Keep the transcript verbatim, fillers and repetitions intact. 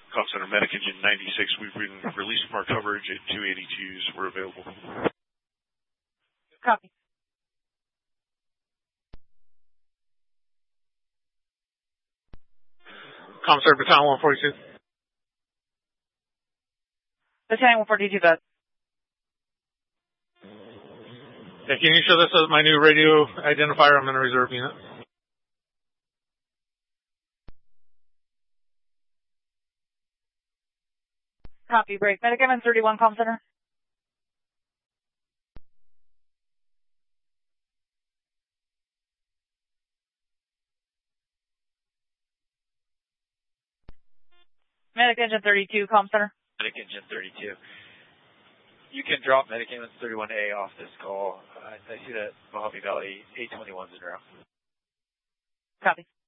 Call Center Medic Engine ninety-six. We've been released from our coverage at two eighty-twos. We're available. Copy. Commissar Battalion one forty-two. Battalion one forty-two, bud. Yeah, can you show this as my new radio identifier? I'm in a reserve unit. Copy, break. Medic M N thirty-one, comm center. Medic Engine thirty-two, comm center. Medic Engine thirty-two. You can drop Medic Engine thirty-one A off this call. Uh, I see that Mojave Valley eight twenty-one's in route. Copy.